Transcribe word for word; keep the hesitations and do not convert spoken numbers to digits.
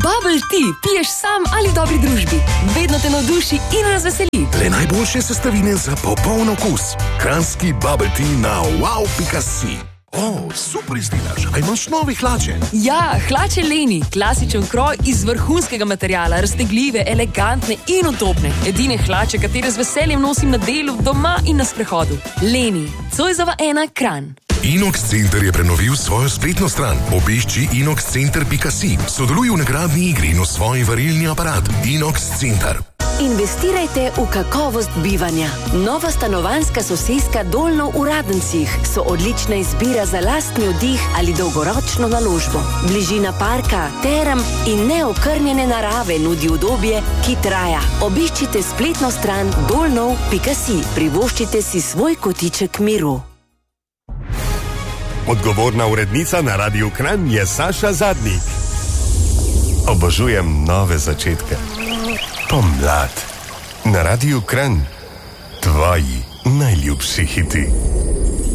Bubble tea piješ sam ali v dobri družbi. Vedno te navduši in razveseli. Le najboljše sestavine za popoln okus. Kranjski Bubble tea na wow pika si. O, super izgledaš. A imaš nove hlače? Ja, hlače Leni. Klasičen kroj iz vrhunskega materiala, raztegljive, elegantne in udobne. Edine hlače, katere z veseljem nosim na delu, doma in na sprehodu. Leni, Zoisova ena, Kranj. Inox Center je prenovil svojo spletno stran. Obišči inox center pika si. Sodeluj v nagradni igri in osvoji varilni aparat. Inox Center. Investirajte v kakovost bivanja. Nova stanovanjska soseska Dolno v Radencih so odlična izbira za lastni oddih ali dolgoročno naložbo. Bližina parka, terem in neokrnjene narave nudi udobje, ki traja. Obiščite spletno stran dolno pika si. Privoščite si svoj kotiček miru. Odgovorna urednica na Radiu Kranj je Saša Zadnik. Obožujem nove začetke. Pomlad. Na Radiu Kranj. Tvoji najljubši hiti.